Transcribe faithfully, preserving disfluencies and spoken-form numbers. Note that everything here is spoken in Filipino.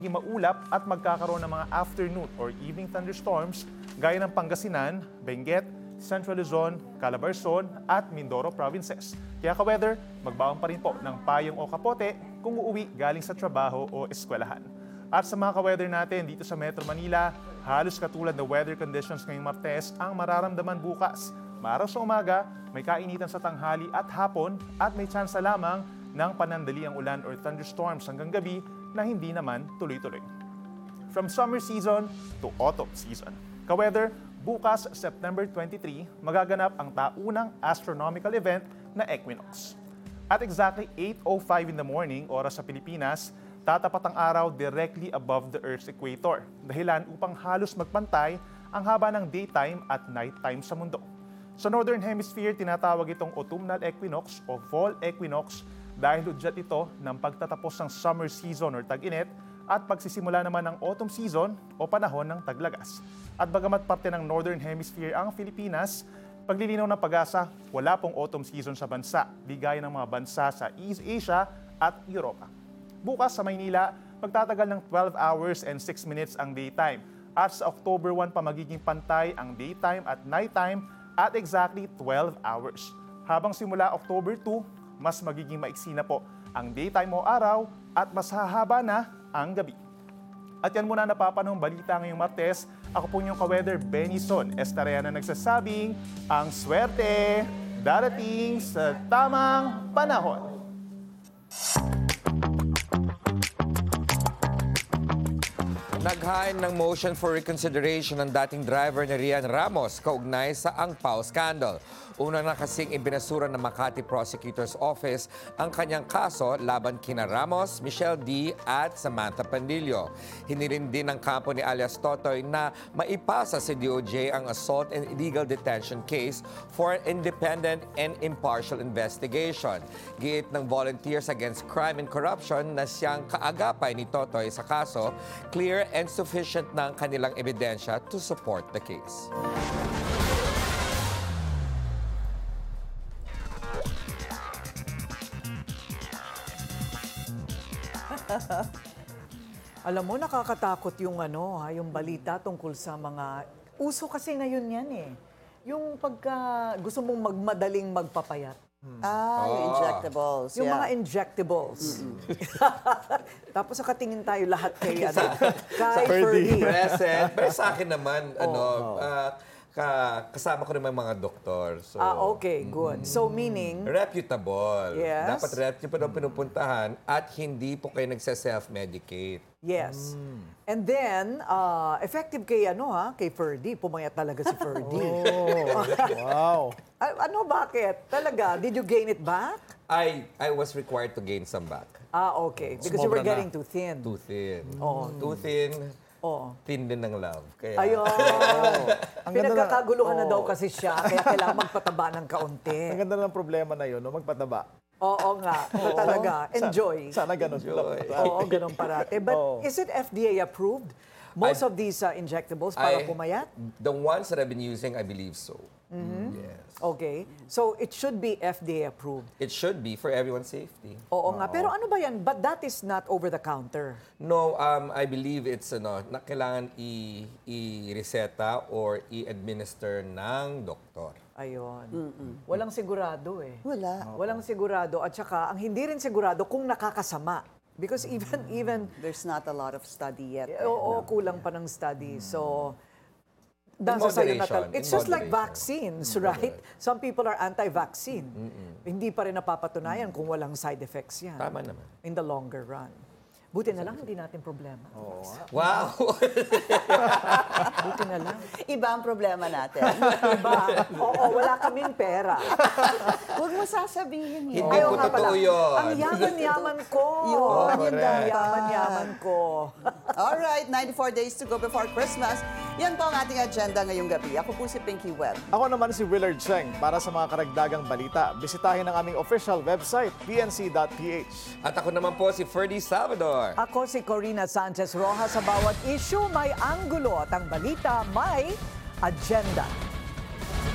maulap at magkakaroon ng mga afternoon or evening thunderstorms gaya ng Pangasinan, Benguet, Central Luzon, Calabarzon at Mindoro provinces. Kaya ka-weather, magbaon pa rin po ng payong o kapote kung uuwi galing sa trabaho o eskwelahan. At sa mga ka-weather natin dito sa Metro Manila, halos katulad na weather conditions ngayong Martes ang mararamdaman bukas. Maaraw sa umaga, may kainitan sa tanghali at hapon at may tsansa lamang ng panandaliang ulan or thunderstorms hanggang gabi na hindi naman tuloy-tuloy. From summer season to autumn season. Ka-weather, bukas September twenty-three, magaganap ang taunang astronomical event na equinox. At exactly eight oh five in the morning, oras sa Pilipinas, tatapat ang araw directly above the Earth's equator, dahilan upang halos magpantay ang haba ng daytime at nighttime sa mundo. Sa Northern Hemisphere, tinatawag itong autumnal equinox o fall equinox dahil hudyat ito ng pagtatapos ng summer season or tag-init at pagsisimula naman ng autumn season o panahon ng taglagas. At bagamat parte ng Northern Hemisphere ang Pilipinas, paglilinaw ng pag-asa, wala pong autumn season sa bansa, bigay ng mga bansa sa East Asia at Europa. Bukas sa Maynila, magtatagal ng twelve hours and six minutes ang daytime. At sa October one pa magiging pantay ang daytime at nighttime at exactly twelve hours. Habang simula October two, mas magiging maiksi na po ang daytime o araw at mas hahaba na ang gabi. At yan muna napapanahong balita ngayong Martes. Ako po yung ka-weather Benison Estrella na nagsasabing ang swerte darating sa tamang panahon. Naghain ng motion for reconsideration ng dating driver na Rian Ramos kaugnay sa Ang Pao scandal. Una na kasing ibinasura ng Makati Prosecutor's Office ang kanyang kaso laban kina Ramos, Michelle D. at Samantha Pandillo. Hinirin din ng kampo ni alias Totoy na maipasa sa D O J ang assault and illegal detention case for an independent and impartial investigation. Giit ng Volunteers Against Crime and Corruption na siyang kaagapay ni Totoy sa kaso, clear and sufficient na ang kanilang ebidensya to support the case. Alam mo, nakakatakot yung ano, ha, yung balita tungkol sa mga uso kasi ngayon yan eh. Yung pagka gusto mong magmadaling magpapayat. Ah, yung injectables. Yung yeah. mga injectables. Tapos nakatingin tayo lahat kay, ano, kay Ferdy. Present. Pero sa akin naman, ano, ah, ka, kasama ko naman mga doktor. So, Ah, okay, good. So meaning, reputable. Yes. Dapat reputable pinupuntahan at hindi po kayo nagsa-self-medicate. yes. And then, uh, effective kay ano ha, kay Ferdy. Pumayat talaga si Ferdy. Wow. A- ano, bakit? Talaga, did you gain it back? I I was required to gain some back. Ah, okay. Because you were Sumobra getting na. too thin. Too thin. Oo. Too thin. Oo. Thin din ng love. Kaya, Ayun. Ang ganda Pinagkakaguluhan na na- daw kasi siya, kaya kailangan magpataba ng kaunti. Ang ganda ng problema na yun, no? Magpataba. Oo nga, talaga. Enjoy. Sana ganun. Enjoy. Oo, ganun parate. But Oo. is it F D A approved? Most I- of these uh, injectables para I- pumayat? The ones that I've been using, I believe so. Yes. Okay. So it should be F D A approved. It should be for everyone's safety. Oo nga. Pero ano ba yan? But that is not over the counter. No, um, I believe it's ano, na kailangan i- i-reseta or i-administer ng doktor. Ayun. Walang sigurado eh. Wala. Walang sigurado. At saka, ang hindi rin sigurado kung nakakasama. Because even, even, There's not a lot of study yet. eh, oo, kulang pa ng study. So, nasa sa'yo na tal- moderation, It's in just like moderation. vaccines, right? Some people are anti-vaccine. Hindi pa rin napapatunayan kung walang side effects yan. Tama naman. In the longer run. Buti na lang, hindi natin problema. Wow! Buti na lang. Iba ang problema natin. Diba? Oo, wala kaming pera. Huwag mo sasabihin yun. Hindi Ayaw po nga pala. totoo yun. Ang yaman-yaman ko. Yun, Ang yun dapat. yaman-yaman ko. Alright, ninety-four days to go before Christmas. Yan po ang ating agenda ngayong gabi. Ako po si Pinky Webb. Ako naman si Willard Cheng. Para sa mga karagdagang balita, bisitahin ang aming official website, p n c dot p h. At ako naman po si Ferdy Salvador. Ako si Corina Sanchez Rojas. Sa bawat issue may anggulo at ang balita may agenda.